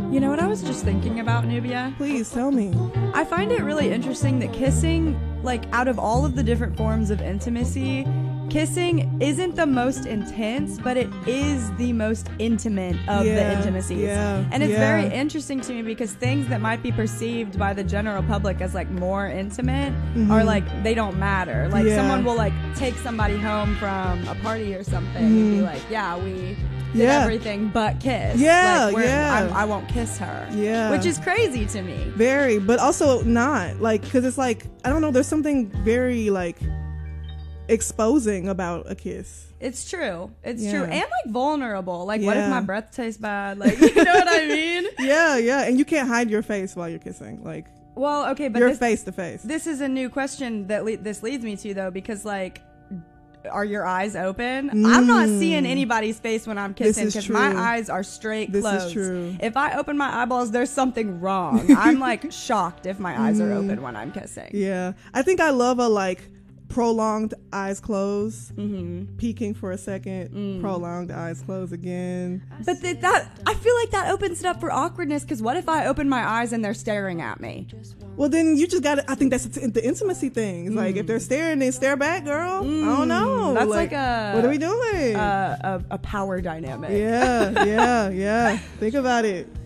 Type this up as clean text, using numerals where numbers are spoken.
You know what I was just thinking about, Nubia? Please tell me. I find it really interesting that kissing, like, out of all of the different forms of intimacy, kissing isn't the most intense, but it is the most intimate of the intimacies. Yeah, and it's very interesting to me because things that might be perceived by the general public as like more intimate are like, they don't matter. Like someone will like take somebody home from a party or something and be like, yeah, we did everything but kiss. Yeah, like, I won't kiss her. Yeah. Which is crazy to me. Very, but also not. Like, because it's like, I don't know, there's something very like exposing about a kiss. It's true. It's true. And like vulnerable. Like, what if my breath tastes bad? Like, you know what I mean? Yeah. And you can't hide your face while you're kissing. Like, well, okay, but you're face to face. This is a new question that this leads me to, though, because like, are your eyes open? I'm not seeing anybody's face when I'm kissing because my eyes are straight closed. This is true. If I open my eyeballs, there's something wrong. I'm like shocked if my eyes are open when I'm kissing. Yeah. I think I love a like prolonged eyes closed, peeking for a second, prolonged eyes closed again. But that I feel like that opens it up for awkwardness because what if I open my eyes and they're staring at me? Well, then you just gotta, I think that's the intimacy thing. It's like, if they're staring, they stare back, girl. I don't know. That's like a... What are we doing? A power dynamic. Yeah. Think about it.